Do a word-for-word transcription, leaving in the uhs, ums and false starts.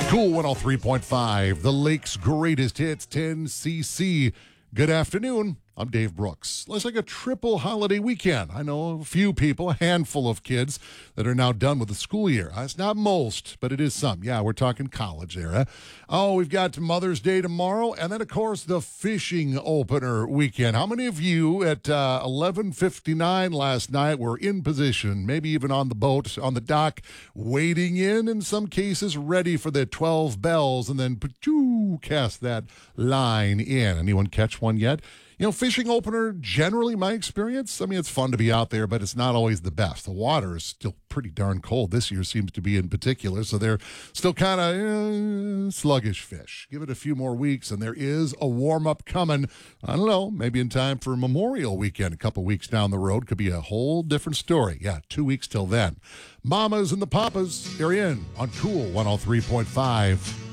Cool one oh three point five, the Lake's greatest hits, ten C C. Good afternoon. I'm Dave Brooks. Let's like a triple holiday weekend. I know a few people, a handful of kids that are now done with the school year. It's not most, but it is some. Yeah, we're talking college era. Oh, we've got Mother's Day tomorrow, and then, of course, the fishing opener weekend. How many of you at uh, eleven fifty-nine last night were in position, maybe even on the boat, on the dock, waiting in, in some cases, ready for the twelve bells, and then pachoo, cast that line in? Anyone catch one yet? You know, fishing opener, generally my experience, I mean, it's fun to be out there, but it's not always the best. The water is still pretty darn cold. This year seems to be in particular, so they're still kind of eh, sluggish fish. Give it a few more weeks, and there is a warm-up coming. I don't know, maybe in time for Memorial Weekend a couple weeks down the road. Could be a whole different story. Yeah, two weeks till then. Mamas and the Papas, they're in on Cool one oh three point five.